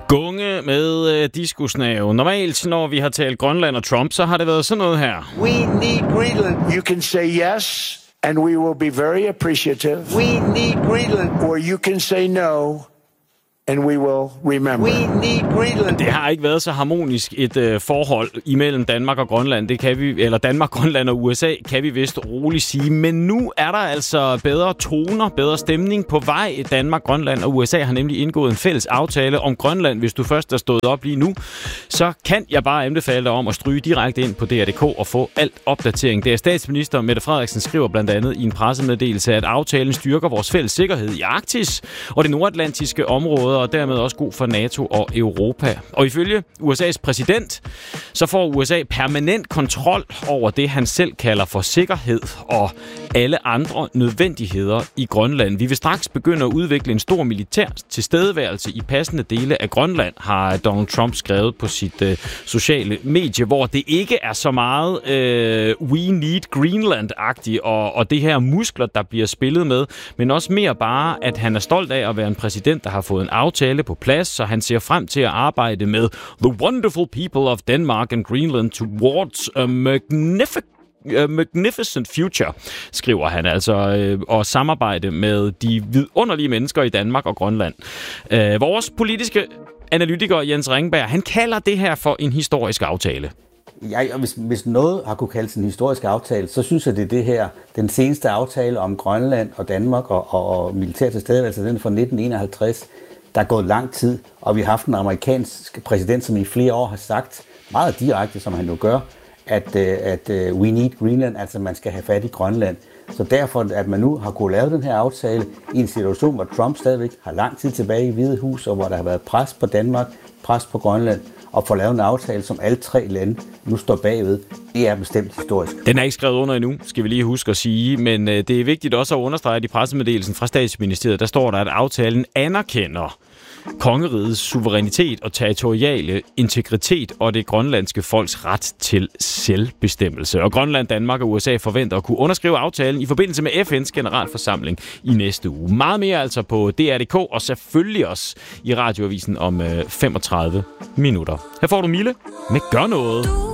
Gunge med diskusnave. Normalt, når vi har talt Grønland og Trump, så har det været sådan noget her. We need Greenland. You can say yes, and we will be very appreciative. We need Greenland. Or you can say no, and we will remember. We need Greenland. Det har ikke været så harmonisk et forhold imellem Danmark og Grønland. Det kan vi, eller Danmark, Grønland og USA, kan vi vist roligt sige. Men nu er der altså bedre toner, bedre stemning på vej. Danmark, Grønland og USA har nemlig indgået en fælles aftale om Grønland. Hvis du først er stået op lige nu, så kan jeg bare anbefale dig om at stryge direkte ind på DR.dk og få alt opdatering. Det er statsminister Mette Frederiksen skriver blandt andet i en pressemeddelelse, at aftalen styrker vores fælles sikkerhed i Arktis og det nordatlantiske område, og dermed også god for NATO og Europa. Og ifølge USA's præsident, så får USA permanent kontrol over det, han selv kalder for sikkerhed og alle andre nødvendigheder i Grønland. Vi vil straks begynde at udvikle en stor militær tilstedeværelse i passende dele af Grønland, har Donald Trump skrevet på sit sociale medie, hvor det ikke er så meget we need Greenland-agtigt og det her muskler, der bliver spillet med, men også mere bare, at han er stolt af at være en præsident, der har fået en aftale på plads, så han ser frem til at arbejde med the wonderful people of Denmark and Greenland towards a magnificent future, skriver han altså, og samarbejde med de vidunderlige mennesker i Danmark og Grønland. Vores politiske analytiker Jens Ringberg, han kalder det her for en historisk aftale. Ja, hvis noget har kunne kaldes en historisk aftale, så synes jeg, det er det her, den seneste aftale om Grønland og Danmark og militær tilstedeværelse, den fra 1951. Der er gået lang tid, og vi har haft en amerikansk præsident, som i flere år har sagt, meget direkte, som han nu gør, at we need Greenland, altså man skal have fat i Grønland. Så derfor, at man nu har kunnet lave den her aftale i en situation, hvor Trump stadigvæk har lang tid tilbage i Hvide Hus, og hvor der har været pres på Danmark, pres på Grønland, og få lavet en aftale, som alle tre lande nu står bagved, det er bestemt historisk. Den er ikke skrevet under endnu, skal vi lige huske at sige, men det er vigtigt også at understrege, at i pressemeddelelsen fra Statsministeriet, der står der, at aftalen anerkender kongerigets suverænitet og territoriale integritet og det grønlandske folks ret til selvbestemmelse. Og Grønland, Danmark og USA forventer at kunne underskrive aftalen i forbindelse med FN's generalforsamling i næste uge. Meget mere altså på DR.dk og selvfølgelig også i radioavisen om 35 minutter. Her får du Mille med Gør Noget.